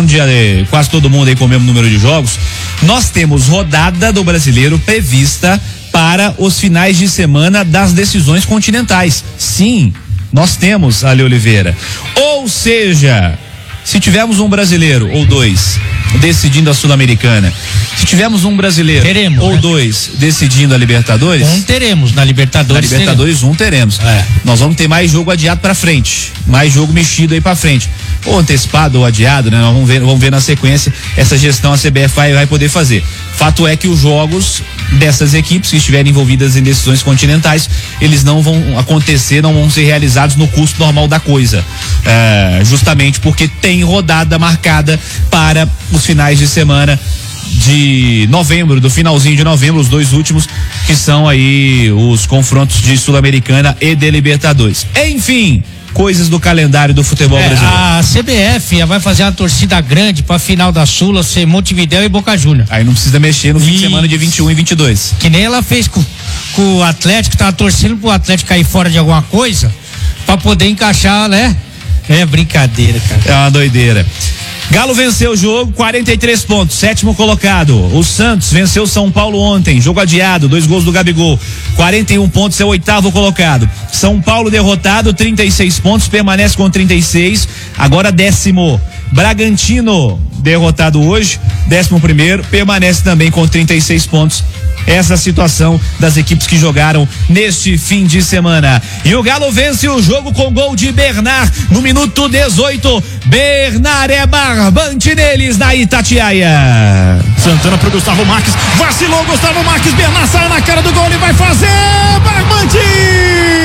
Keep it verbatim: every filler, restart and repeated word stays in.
falando de eh, quase todo mundo aí com o mesmo número de jogos, nós temos rodada do Brasileiro prevista para os finais de semana das decisões continentais. Sim, nós temos, Ale Oliveira. Ou seja, se tivermos um brasileiro ou dois decidindo a Sul-Americana, se tivermos um brasileiro teremos, ou né? dois decidindo a Libertadores, um teremos na Libertadores. na Libertadores teremos. um teremos. É. Nós vamos ter mais jogo adiado pra frente, mais jogo mexido aí pra frente, ou antecipado ou adiado, né? Nós vamos ver, vamos ver na sequência essa gestão a C B F vai, vai poder fazer. Fato é que os jogos dessas equipes que estiverem envolvidas em decisões continentais, eles não vão acontecer, não vão ser realizados no curso normal da coisa, é, justamente porque tem rodada marcada para os finais de semana de novembro, do finalzinho de novembro, os dois últimos, que são aí os confrontos de Sul-Americana e de Libertadores. Enfim, coisas do calendário do futebol É, brasileiro. a C B F vai fazer uma torcida grande pra final da Sula ser Montevidéu e Boca Juniors. Aí não precisa mexer no fim de E- semana de vinte e um e vinte e dois. Que nem ela fez com, com o Atlético, tava torcendo pro Atlético cair fora de alguma coisa pra poder encaixar, né? É brincadeira, cara. É uma doideira. Galo venceu o jogo, quarenta e três pontos, sétimo colocado. O Santos venceu o São Paulo ontem, jogo adiado, dois gols do Gabigol, quarenta e um pontos, é o oitavo colocado. São Paulo derrotado, trinta e seis pontos, permanece com trinta e seis, agora décimo. Bragantino derrotado hoje, décimo primeiro, permanece também com trinta e seis pontos. Essa situação das equipes que jogaram neste fim de semana. E o Galo vence o jogo com gol de Bernard no minuto dezoito. Bernard é barbante neles na Itatiaia. Santana pro Gustavo Marques, vacilou Gustavo Marques, Bernard sai na cara do gol, ele vai fazer, barbante!